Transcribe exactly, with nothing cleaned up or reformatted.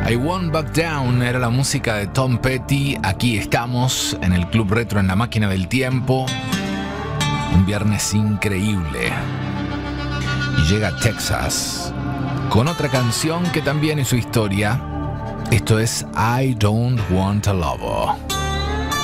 I Won't Back Down era la música de Tom Petty. Aquí estamos en el Club Retro en la máquina del tiempo. Un viernes increíble. Y llega Texas con otra canción que también es su historia. Esto es I Don't Want a Lover.